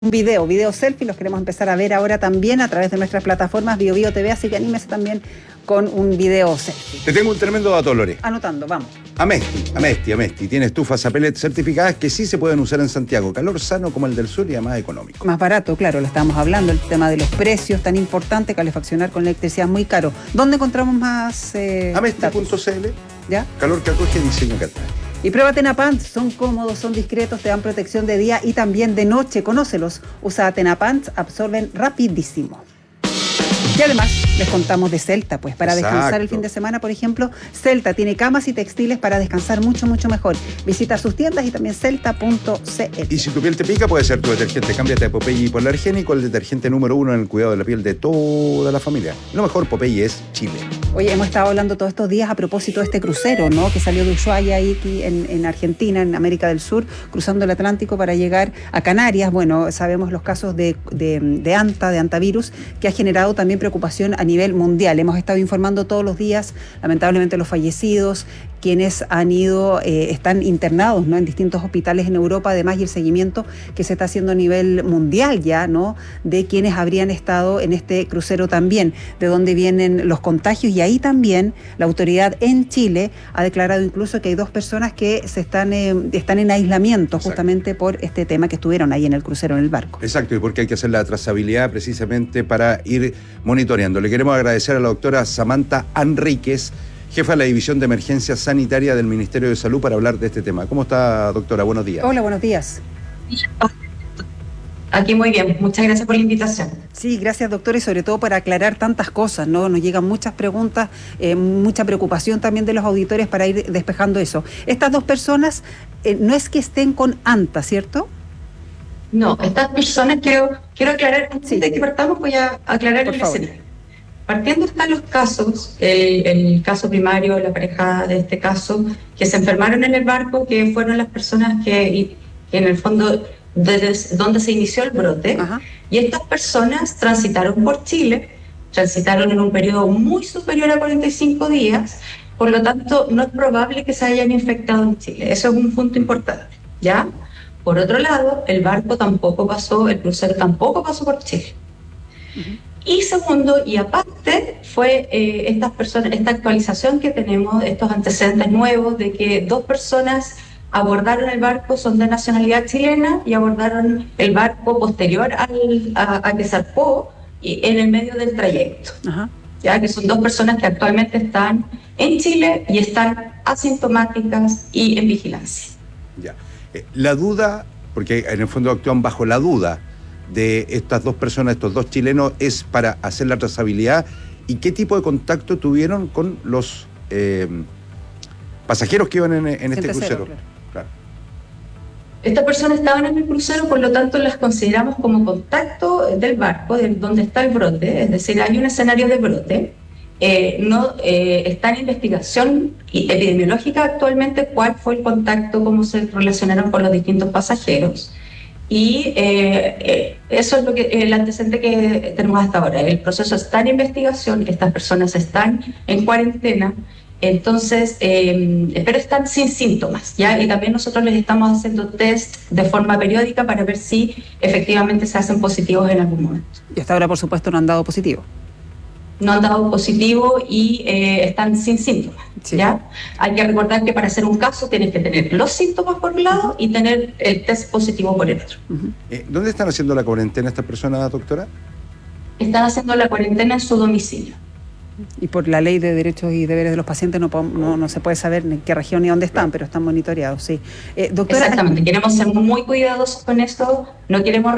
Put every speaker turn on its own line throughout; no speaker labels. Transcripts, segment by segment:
video selfie, los queremos empezar a ver ahora también a través de nuestras plataformas BioBio TV, así que anímese también con un video selfie.
Te tengo un tremendo dato, Lore.
Anotando, vamos.
Amesti tiene estufas a pellet certificadas que sí se pueden usar en Santiago. Calor sano como el del sur y además económico.
Más barato, claro, lo estábamos hablando, el tema de los precios tan importante, calefaccionar con electricidad muy caro. ¿Dónde encontramos más
Amesti.cl.
¿Ya?
Calor que acoge, diseño que atrae.
Y prueba Tenapants, son cómodos, son discretos, te dan protección de día y también de noche. Conócelos, usa Tenapants, absorben rapidísimo. Y además les contamos de Celta, pues para descansar el fin de semana, por ejemplo, Celta tiene camas y textiles para descansar mucho mejor. Visita sus tiendas y también celta.cl.
Y si tu piel te pica, puede ser tu detergente. Cámbiate a Popeye Hipoalergénico, el detergente número 1 en el cuidado de la piel de toda la familia. Lo mejor, Popeye es Chile.
Oye, hemos estado hablando todos estos días a propósito de este crucero, ¿no? Que salió de Ushuaia aquí en Argentina, en América del Sur, cruzando el Atlántico para llegar a Canarias. Bueno, sabemos los casos de antivirus, que ha generado también preocupación a nivel mundial. Hemos estado informando todos los días, lamentablemente, los fallecidos, quienes han ido, están internados, ¿no? En distintos hospitales en Europa, además, y el seguimiento que se está haciendo a nivel mundial ya, ¿no? De quienes habrían estado en este crucero también, de dónde vienen los contagios, y ahí también la autoridad en Chile ha declarado incluso que hay 2 personas que están en aislamiento. Exacto. Justamente por este tema, que estuvieron ahí en el crucero, en el barco.
Exacto, y porque hay que hacer la trazabilidad precisamente para ir monitoreando. Le queremos agradecer a la doctora Samantha Enríquez, jefa de la División de Emergencia Sanitaria del Ministerio de Salud, para hablar de este tema. ¿Cómo está, doctora? Buenos días.
Hola, buenos días.
Aquí muy bien, muchas gracias por la invitación.
Sí, gracias, doctora, y sobre todo por aclarar tantas cosas, ¿no? Nos llegan muchas preguntas, mucha preocupación también de los auditores para ir despejando eso. Estas 2 personas no es que estén con ANTA, ¿cierto?
No, estas personas quiero aclarar, antes de que partamos voy a aclarar el escenario. Partiendo están los casos, el caso primario, la pareja de este caso, que se enfermaron en el barco, que fueron las personas que en el fondo, desde donde se inició el brote. Ajá. Y estas personas transitaron por Chile, transitaron en un periodo muy superior a 45 días, por lo tanto no es probable que se hayan infectado en Chile. Eso es un punto importante, ¿ya? Por otro lado, el crucero tampoco pasó por Chile. Uh-huh. Y segundo, y aparte, fue esta actualización que tenemos, estos antecedentes nuevos de que 2 personas abordaron el barco, son de nacionalidad chilena, y abordaron el barco posterior a que zarpó, y en el medio del trayecto. Uh-huh. Ya que son 2 personas que actualmente están en Chile y están asintomáticas y en vigilancia.
Ya. La duda, porque en el fondo actúan bajo la duda de estas 2 personas, estos 2 chilenos, es para hacer la trazabilidad. ¿Y qué tipo de contacto tuvieron con los pasajeros que iban en este crucero? Claro.
Estas personas estaban en el crucero, por lo tanto las consideramos como contacto del barco, de donde está el brote, es decir, hay un escenario de brote. Está en investigación epidemiológica actualmente cuál fue el contacto, cómo se relacionaron con los distintos pasajeros. Y eso es el antecedente que tenemos hasta ahora. El proceso está en investigación, estas personas están en cuarentena, entonces, pero están sin síntomas, ¿ya? Y también nosotros les estamos haciendo test de forma periódica para ver si efectivamente se hacen positivos en algún momento.
Y hasta ahora, por supuesto, no han dado positivo.
No han dado positivo y están sin síntomas, sí. ¿Ya? Hay que recordar que para hacer un caso tienes que tener los síntomas por un lado y tener el test positivo por el otro.
¿Dónde están haciendo la cuarentena estas personas, doctora?
Están haciendo la cuarentena en su domicilio.
Y por la ley de derechos y deberes de los pacientes no se puede saber en qué región ni dónde están, pero están monitoreados, sí.
Doctora, exactamente, queremos ser muy cuidadosos con esto, no queremos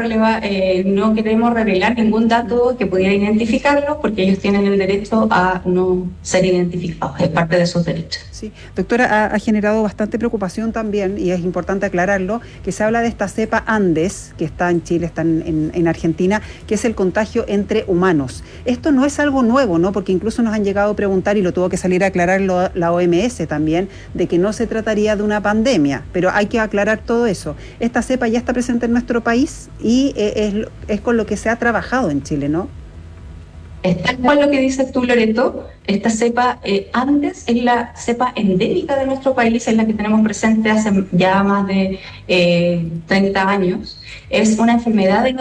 revelar ningún dato que pudiera identificarlos, porque ellos tienen el derecho a no ser identificados, es parte de sus derechos.
Sí, doctora, ha generado bastante preocupación también, y es importante aclararlo, que se habla de esta cepa Andes, que está en Chile, está en Argentina, que es el contagio entre humanos. Esto no es algo nuevo, ¿no? Porque incluso nos han llegado a preguntar, y lo tuvo que salir a aclarar la OMS también, de que no se trataría de una pandemia, pero hay que aclarar todo eso. Esta cepa ya está presente en nuestro país y es con lo que se ha trabajado en Chile, ¿no?
Es tal cual lo que dices tú, Loreto. Esta cepa Andes es la cepa endémica de nuestro país, es la que tenemos presente hace ya más de 30 años. Es una enfermedad de